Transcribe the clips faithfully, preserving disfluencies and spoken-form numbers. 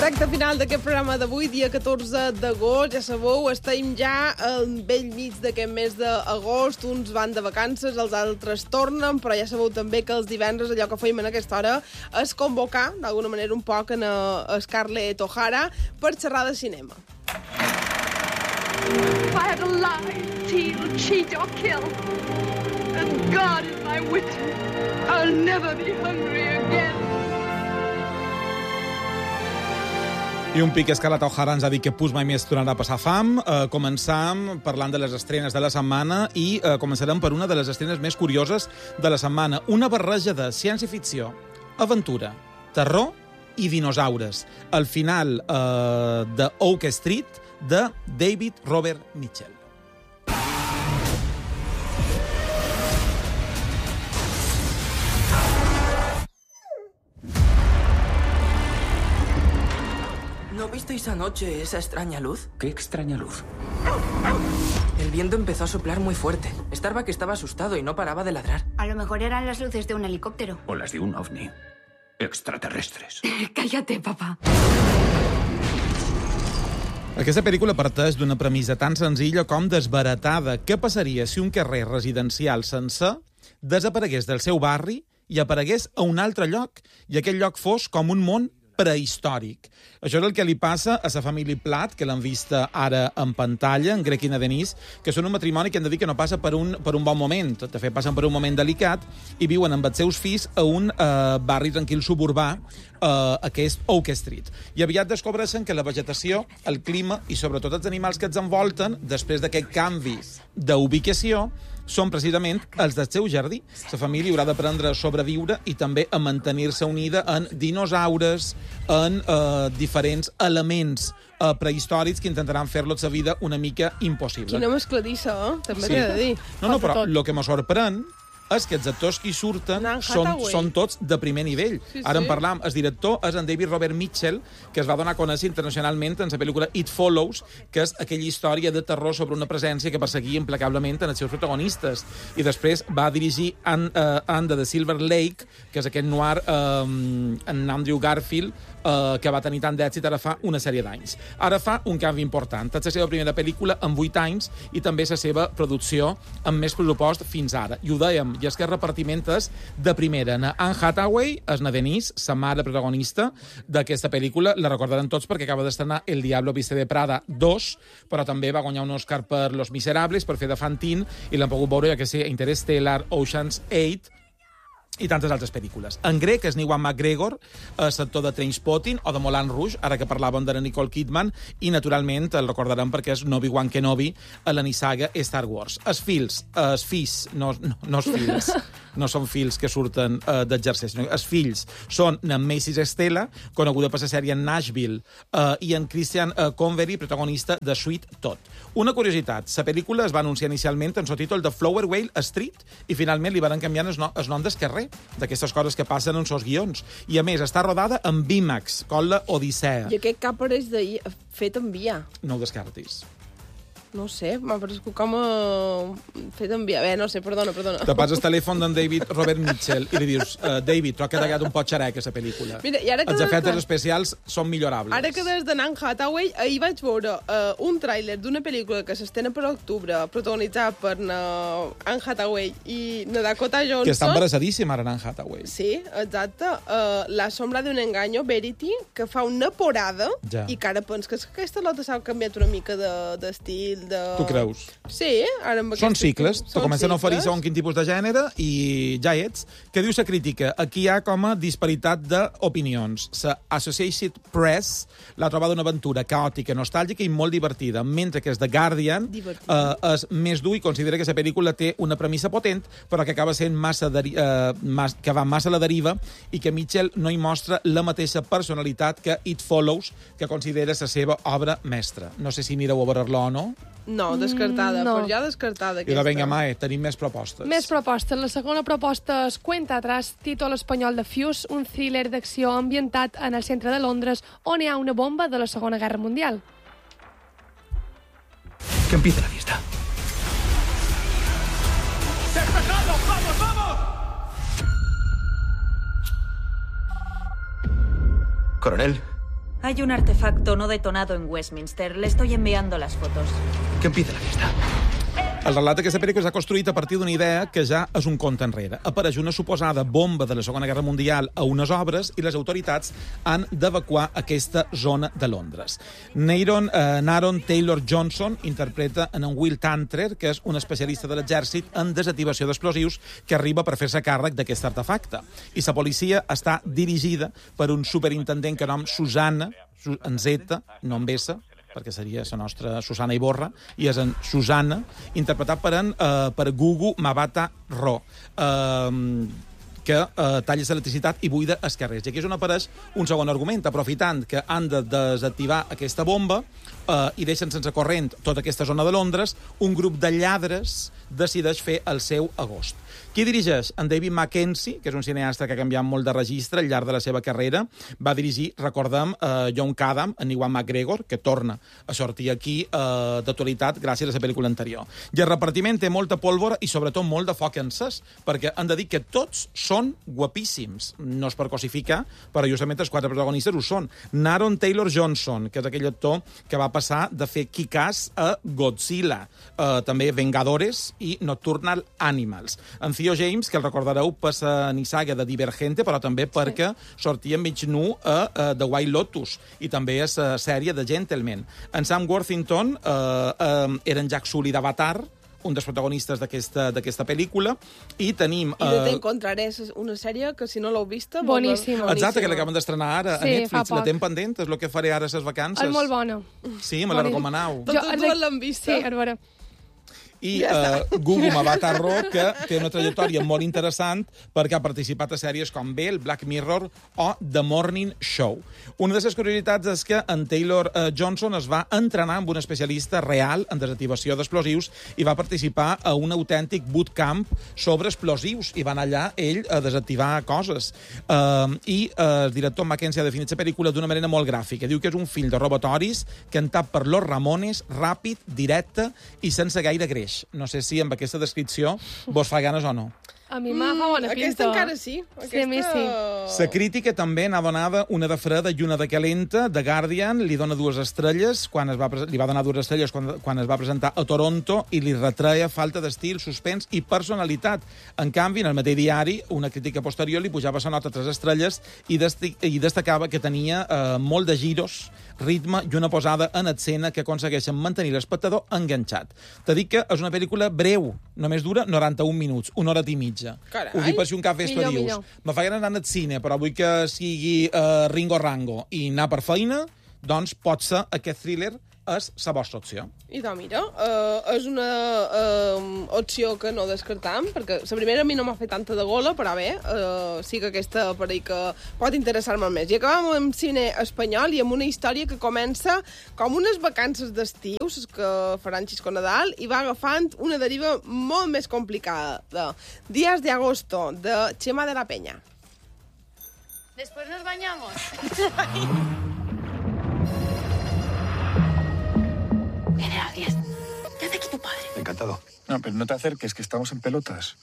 Recte final d'aquest programa d'avui, dia catorze d'agost. Ja sabeu, estem ja al vell mig d'aquest mes d'agost. Uns van de vacances, els altres tornen, però ja sabeu també que els divendres allò que feim en aquesta hora és convocar, d'alguna manera, un poc en a Scarlett O'Hara per xerrar de cinema. If I had to lie, steal, cheat or kill, and God is my witness, I'll never be hungry again. I un pic Scarlett O'Hara ens ha dit que pus mai més tornarà a passar fam. Uh, començam parlant de les estrenes de la setmana i uh, començarem per una de les estrenes més curioses de la setmana. Una barreja de ciència-ficció, aventura, terror i dinosaures. El final uh, de Oak Street de David Robert Mitchell. ¿No visteis anoche esa extraña luz? ¿Qué extraña luz? El viento empezó a soplar muy fuerte. Starbuck estaba asustado y no paraba de ladrar. A lo mejor eran las luces de un helicóptero. O las de un ovni. Extraterrestres. Cállate, papá. Aquesta pel·lícula parteix d'una premissa tan senzilla com desbaratada. Què passaria si un carrer residencial sencer desaparegués del seu barri i aparegués a un altre lloc i aquell lloc fos com un món prehistòric? Això és el que li passa a la família Platt, que l'han vista ara en pantalla, en Greg i na Denise, que són un matrimoni que hem de dir que no passa per un, per un bon moment. De fet, passen per un moment delicat i viuen amb els seus fills a un eh, barri tranquil suburbà, eh, aquest Oak Street. I aviat descobreixen que la vegetació, el clima i sobretot els animals que els envolten, després d'aquest canvi d'ubicació, són precisament els del seu jardí. La família haurà d'aprendre a sobreviure i també a mantenir-se unida en dinosaures, en eh, diferents elements eh, prehistòrics que intentaran fer-lo la vida una mica impossible. Quina mescladissa, eh? També Sí. t'he de dir. No, no, però Tot. el que me sorprèn és que els actors que hi surten Anne són, Hathaway. són tots de primer nivell. Sí, Ara sí. en parlam. El director és en David Robert Mitchell, que es va donar a conèixer internacionalment en la pel·lícula It Follows, que és aquella història de terror sobre una presència que perseguia implacablement en els seus protagonistes. I després va dirigir And, uh, And the Silver Lake, que és aquest noir um, en Andrew Garfield, uh, que va tenir tant d'èxit ara fa una sèrie d'anys. Ara fa un canvi important. És la seva primera pel·lícula en vuit anys i també la seva producció amb més pressupost fins ara. I ho dèiem, i és que el repartiment és de primera. Na Anne Hathaway és na Denise, la mare protagonista d'aquesta pel·lícula. La recordaran tots perquè acaba d'estrenar El Diablo Viste de Prada dos, però també va guanyar un Oscar per Los Miserables, per fer de Fantine, i l'han pogut veure, ja que sé, Interstellar, Ocean's eight, i tantes altres pel·lícules. En grec és Ewan McGregor, és actor de Trainspotting o de Moulin Rouge, ara que parlàvem de la Nicole Kidman, i naturalment el recordaran perquè és Obi-Wan Kenobi a la nissaga Star Wars. Els fills, els fills, no, no, no els fills, no són fills que surten uh, d'exercici, sinó els fills són en Macy's Estela, coneguda per la sèrie Nashville, uh, i en Christian uh, Convery, protagonista de Sweet Tot. Una curiositat, la pel·lícula es va anunciar inicialment en el títol de Flower Whale Street i finalment li van canviar el, no, el nom del carrer, d'aquestes coses que passen en els guions. I a més, està rodada en IMAX, com la Odissea. I aquest cap pareix d'ahir fet en V I A. No ho descartis. No sé, m'ha paregut com a... fet en V I A. Bé, no sé, perdona, perdona. Te passa el telèfon d'en David Robert Mitchell i li dius, uh, David, t'ho ha quedat un pot xerec, aquesta pel·lícula. Mira, i ara que Els des efectes de- especials són millorables. Ara que des de Anne Hathaway, ahir vaig veure uh, un tràiler d'una pel·lícula que s'estena per octubre, protagonitzada per uh, Anne Hathaway i na Dakota Johnson. Que està embarassadíssima, ara, Anne Hathaway. Sí, exacte. Uh, la sombra d'un enganyo, Verity, que fa una porada Ja. i que ara pens que aquesta lota s'ha canviat una mica d'estil, de... Tu creus? Sí, ara amb Són aquesta- cicles, te són comencen a oferir cicles. segons quin tipus de gènere i ja hi ets. Què diu la crítica? Aquí hi ha com a disparitat d'opinions. La Associated Press l'ha trobat una aventura caòtica, nostàlgica i molt divertida, mentre que és The Guardian Divertida. eh, és més dur i considera que la pel·lícula té una premissa potent, però que acaba sent massa deri eh, mas, que va massa a la deriva i que Mitchell no hi mostra la mateixa personalitat que It Follows, que considera la seva obra mestra. No sé si anireu a veure-la o no. No, descartada, Mm, no. per ja descartada I aquesta. de vinga, Mae, tenim més propostes. Més propostes. La segona proposta és Cuenta atrás, títol espanyol de Fuse, un thriller d'acció ambientat en el centre de Londres, on hi ha una bomba de la Segona Guerra Mundial. Que empiece la fiesta. Coronel, Hay un artefacto no detonado en Westminster. Le estoy enviando las fotos. Que empiece la fiesta. El relat d'aquesta pel·lícula s'ha construït a partir d'una idea que ja és un conte enrere. Apareix una suposada bomba de la Segona Guerra Mundial a unes obres i les autoritats han d'evacuar aquesta zona de Londres. Naron, eh, Naron Taylor-Johnson interpreta en en Will Tantrer, que és un especialista de l'exèrcit en desactivació d'explosius que arriba per fer-se càrrec d'aquest artefacte. I la policia està dirigida per un superintendent que nom Susana, en Z, no en S, perquè seria la nostra Susana Iborra, i és en Susana, interpretat per, en, eh, per Gugu Mbatha-Raw, eh, que eh, talla l'electricitat i buida els carrers. I aquí és on apareix un segon argument, aprofitant que han de desactivar aquesta bomba eh, i deixen sense corrent tota aquesta zona de Londres, un grup de lladres decideix fer el seu agost. Qui dirigeix? En David Mackenzie, que és un cineasta que ha canviat molt de registre al llarg de la seva carrera. Va dirigir, recordem, eh, John Cadam, en Iwan McGregor, que torna a sortir aquí eh, d'actualitat gràcies a la pel·lícula anterior. I el repartiment té molta pólvora i sobretot molt de foc encès, perquè han de dir que tots són guapíssims. No és per cosificar, però justament els quatre protagonistes ho són. Naron Taylor-Johnson, que és aquell actor que va passar de fer Kick-Ass a Godzilla, eh, també Vengadores i Nocturnal Animals. En Theo James, que el recordareu per la nissaga de Divergente, però també perquè sortia mig nu a, a The White Lotus i també a la sèrie de Gentleman. En Sam Worthington eh, eh, era en Jack Sully d'Avatar, un dels protagonistes d'aquesta pel·lícula, i tenim... I no t'encontraré una sèrie que, si no l'heu vista... Boníssima. Exacte, que l'acaben d'estrenar ara a Netflix. La tenen pendent, és el que faré ara a les vacances. És molt bona. Sí, me la recomanau. Tots dues l'han vista. Sí, a veure... I uh, Gugu Mbatha-Raw, que té una trajectòria molt interessant perquè ha participat a sèries com Bell, Black Mirror o The Morning Show. Una de les curiositats és que en Taylor uh, Johnson es va entrenar amb un especialista real en desactivació d'explosius i va participar a un autèntic bootcamp sobre explosius i va anar allà ell a desactivar coses. Uh, I uh, el director Mackenzie ha definit la pel·lícula d'una manera molt gràfica. Diu que és un film de robatoris cantat per Los Ramones, ràpid, directe i sense gaire greix. No sé si amb aquesta descripció vos fa ganes o no. A mi m'ha fa bona pinta. Aquesta encara sí. Sí, a mi sí. La crítica també n'ha donada una de freda i una de calenta. The Guardian li dona dues estrelles, quan es va, li va donar dues estrelles quan, quan es va presentar a Toronto i li retreia falta d'estil, suspens i personalitat. En canvi, en el mateix diari, una crítica posterior li pujava la nota tres estrelles i, desti i destacava que tenia eh, molt de giros, ritme i una posada en escena que aconsegueixen mantenir l'espectador enganxat. T'he dit que és una pel·lícula breu, només dura noranta-un minuts, una hora i mitja. Carai. Ho dic per si un cafè Millor, dius. millor. Me fa ganes anar al cine, però vull que sigui uh, Ringo Rango i anar per feina, doncs pot ser aquest thriller és la vostra opció. I doncs mira, uh, és una uh, opció que no descartam, perquè la primera a mi no m'ha fet tanta de gola, però bé, uh, sí que aquesta parell que pot interessar-me més. I acabem amb cine espanyol i amb una història que comença com unes vacances d'estiu, que faran Xisco Nadal, i va agafant una deriva molt més complicada, de Días de Agosto, de Chema de la Peña. Después nos bañamos. Gracias. ¿Qué hace aquí tu padre? Encantado. No, pero no te acerques, que estamos en pelotas.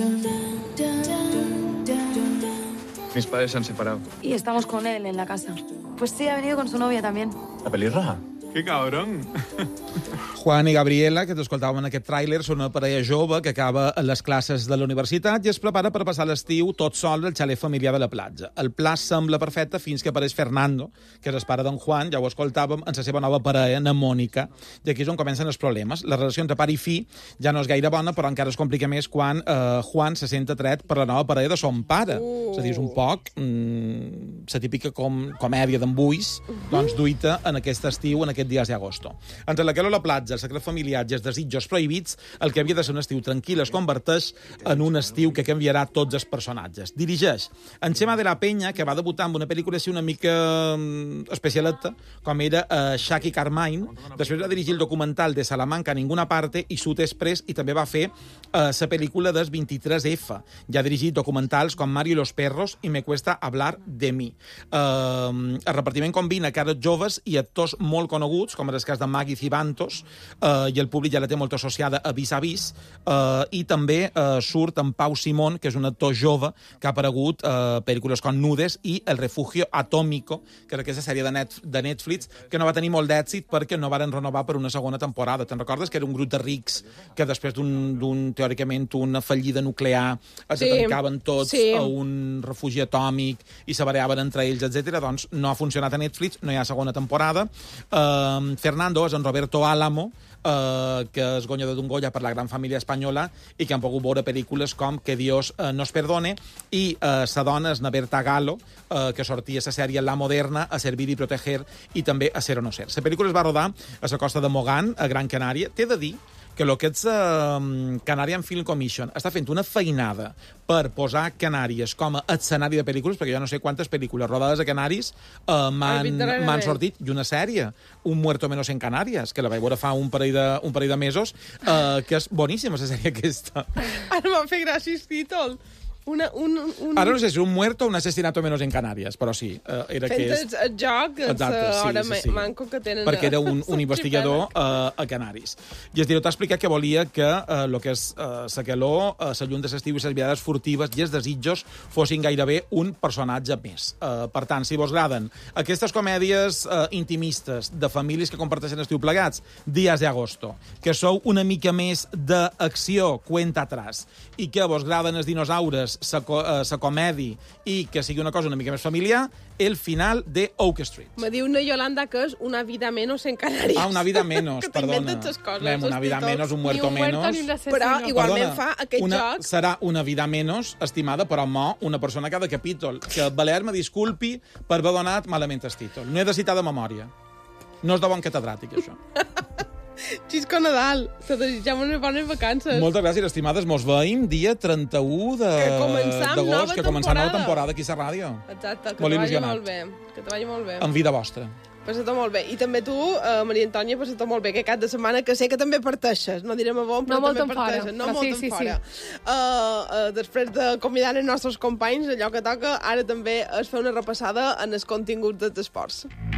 Mis padres se han separado. Y estamos con él en la casa. Pues sí, ha venido con su novia también. ¿La pelirroja? ¡Qué cabrón! Juan i Gabriela, que t'escoltàvem en aquest tràiler, són una parella jove que acaba a les classes de la universitat i es prepara per passar l'estiu tot sol al xalet familiar de la platja. El pla sembla perfecte fins que apareix Fernando, que és el pare d'en Juan, ja ho escoltàvem, en la seva nova parella, en Mònica, i aquí és on comencen els problemes. La relació entre pare i fill ja no és gaire bona, però encara es complica més quan eh, Juan se sent atret per la nova parella de son pare. Uh. És a dir, és un poc mm, la típica com, comèdia d'embuis, uh -huh. doncs duita en aquest estiu, en aquest dies d'agosto. Entre la calor a la platja, el secret familiar i els desitjos prohibits, el que havia de ser un estiu tranquil es converteix en un estiu que canviarà tots els personatges. Dirigeix en Chema de la Peña, que va debutar amb una pel·lícula així una mica especialeta, com era uh, Shaki Carmine. Després va dirigir el documental de Salamanca a ninguna parte i Sud Express, i també va fer la uh, pel·lícula del vint-i-tres efe. Ja ha dirigit documentals com Mario y los perros i Me cuesta hablar de mi. Uh, el repartiment combina cares joves i actors molt coneguts coneguts, com és el cas de Maggie Cibantos, eh, i el públic ja la té molt associada a Vis a Vis, eh, i també eh, surt en Pau Simón, que és un actor jove que ha aparegut a eh, pel·lícules com Nudes i El refugio atómico, que era aquesta sèrie de, net, de Netflix, que no va tenir molt d'èxit perquè no varen renovar per una segona temporada. Te'n recordes que era un grup de rics que després d'un, teòricament, una fallida nuclear es sí. tancaven tots sí. a un refugi atòmic i se bareaven entre ells, etcètera. Doncs no ha funcionat a Netflix, no hi ha segona temporada. Uh, Fernando és en Roberto Álamo, uh, que és guanyador d'un Goya per La gran família espanyola i que han pogut veure pel·lícules com Que Dios uh, nos perdone, i uh, sa dona és na Berta Galo, uh, que sortia a la sèrie La Moderna, A servir i proteger, i també A ser o no ser. La pel·lícula es va rodar a la costa de Mogán, a Gran Canària. T'he de dir que el que és uh, Canarian Film Commission està fent una feinada per posar Canàries com a escenari de pel·lícules, perquè jo no sé quantes pel·lícules rodades a Canaris uh, m'han sortit, i una sèrie, Un muerto menos en Canàries, que la vaig veure fa un parell de, un parell de mesos, uh, que és boníssima, la sèrie aquesta. Ara m'ha fet gràcia el títol. Una, un, un... Ara no sé si un muerto o un asesinato menos en Canàries, però sí. Uh, era Fent que és... el joc, exacte, sí, hora sí, sí. manco que tenen... Perquè era un, un investigador uh, a Canaris. I el director ha explicat que volia que uh, lo que és uh, la calor, uh, la llum de l'estiu i les viades furtives i els desitjos fossin gairebé un personatge més. Uh, per tant, si vos agraden aquestes comèdies uh, intimistes de famílies que comparteixen estiu plegats, Días de agosto, que sou una mica més d'acció, cuenta atrás, i que vos agraden els dinosaures, la uh, comèdia, i que sigui una cosa una mica més familiar, El final de Oak Street. Me diu una Yolanda que és Una vida menos en Canàries. Ah, Una vida menos, que perdona. Que coses, Lem, Una vida títols. menos, Un muerto un muerto menos. Ni un però igualment perdona, fa aquest una, joc... Serà Una vida menos, estimada, però mo una persona cada capítol. Que Balear me disculpi per haver donat malament el títol. No he de citar de memòria. No és de bon catedràtic, això. Xisco Nadal, te desitjam unes bones vacances. Moltes gràcies, estimades. Mos veiem dia trenta-u d'agost, que començam nova temporada aquí a la ràdio. Exacte, que molt te vagi il·lusionat. molt bé. Que te vagi molt bé. En vida vostra. Passa-t'ho molt bé. I també tu, uh, Maria Antònia, passa-t'ho molt bé, que cap de setmana que sé que també parteixes. No direm a bon, però no també parteixes. No molt en fora. Uh, uh, després de convidar els nostres companys, allò que toca, ara també es fa una repassada en els continguts dels esports.